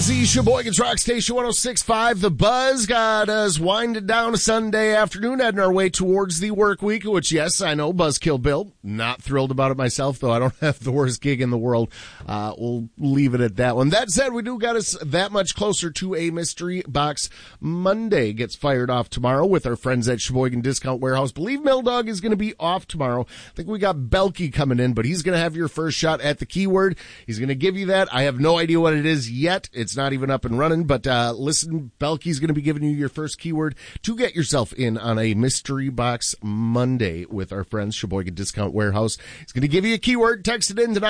the Sheboygan's Rock Station 106.5. The Buzz got us winding down a Sunday afternoon, heading our way towards the work week, which, yes, I know, Buzzkill Bill. Not thrilled about it myself, though I don't have the worst gig in the world. We'll leave it at that one. That said, we do got us that much closer to a Mystery Box Monday. Gets fired off tomorrow with our friends at Sheboygan Discount Warehouse. Believe Milldog is going to be off tomorrow. I think we got Belky coming in, but he's going to have your first shot at the keyword. He's going to give you that. I have no idea what it is yet. It's not even up and running, but listen, Belky's going to be giving you your first keyword to get yourself in on a Mystery Box Monday with our friends Sheboygan Discount Warehouse. He's going to give you a keyword. Text it in to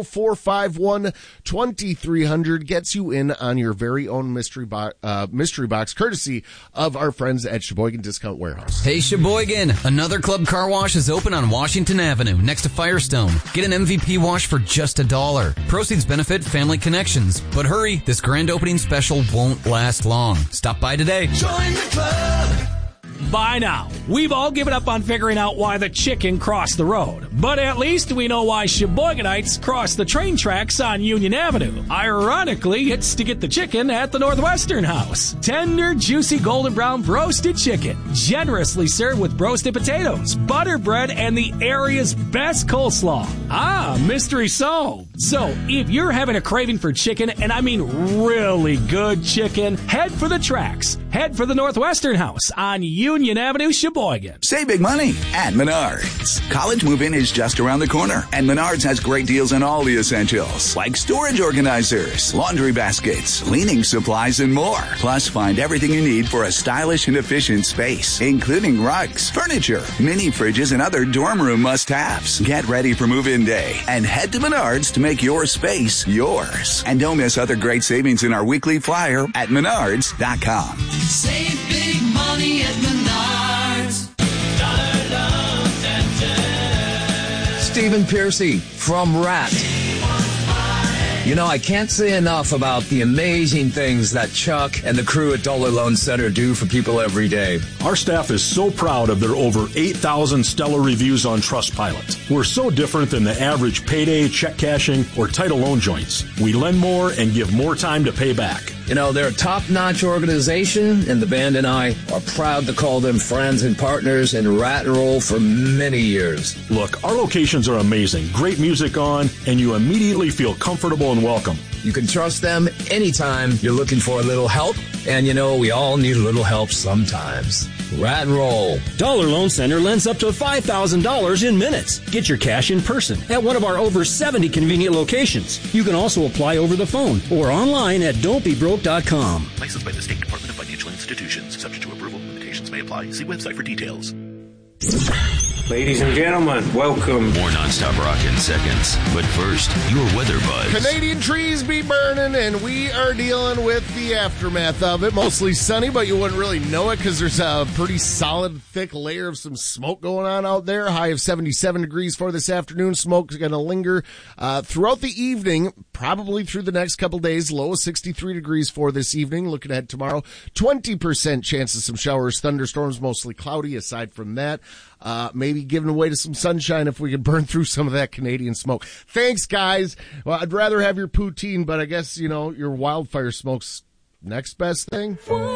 920-451-2300. Gets you in on your very own mystery box, courtesy of our friends at Sheboygan Discount Warehouse. Hey, Sheboygan, another Club Car Wash is open on Washington Avenue next to Firestone. Get an MVP wash for just $1. Proceeds benefit Family Connections. But hurry, this grand opening special won't last long. Stop by today. Join the club. By now, we've all given up on figuring out why the chicken crossed the road. But at least we know why Sheboyganites cross the train tracks on Union Avenue. Ironically, it's to get the chicken at the Northwestern House. Tender, juicy, golden brown roasted chicken. Generously served with roasted potatoes, butter bread, and the area's best coleslaw. Ah, mystery solved. So, if you're having a craving for chicken, and I mean really good chicken, head for the tracks. Head for the Northwestern House on Union Avenue, Sheboygan. Save big money at Menards. College move-in is just around the corner, and Menards has great deals on all the essentials, like storage organizers, laundry baskets, cleaning supplies, and more. Plus, find everything you need for a stylish and efficient space, including rugs, furniture, mini fridges, and other dorm room must-haves. Get ready for move-in day and head to Menards to make your space yours. And don't miss other great savings in our weekly flyer at Menards.com. Save big money at Menards. Stephen Piercy from Rat. You know, I can't say enough about the amazing things that Chuck and the crew at Dollar Loan Center do for people every day. Our staff is so proud of their over 8,000 stellar reviews on Trustpilot. We're so different than the average payday, check cashing, or title loan joints. We lend more and give more time to pay back. You know, they're a top-notch organization, and the band and I are proud to call them friends and partners in Rat and Roll for many years. Look, our locations are amazing. Great music on, and you immediately feel comfortable and welcome. You can trust them anytime you're looking for a little help, and you know, we all need a little help sometimes. Rat and Roll. Dollar Loan Center lends up to $5,000 in minutes. Get your cash in person at one of our over 70 convenient locations. You can also apply over the phone or online at don'tbebroke.com. Licensed by the State Department of Financial Institutions. Subject to approval. Limitations may apply. See website for details. Ladies and gentlemen, welcome. More nonstop rock in seconds. But first, your weather buzz. Canadian trees be burning, and we are dealing with the aftermath of it. Mostly sunny, but you wouldn't really know it because there's a pretty solid, thick layer of some smoke going on out there. High of 77 degrees for this afternoon. Smoke's going to linger throughout the evening, probably through the next couple days. Low of 63 degrees for this evening. Looking ahead tomorrow, 20% chance of some showers, thunderstorms, mostly cloudy. Aside from that, maybe giving away to some sunshine if we could burn through some of that Canadian smoke. Thanks, guys. Well, I'd rather have your poutine, but I guess, you know, your wildfire smoke's next best thing.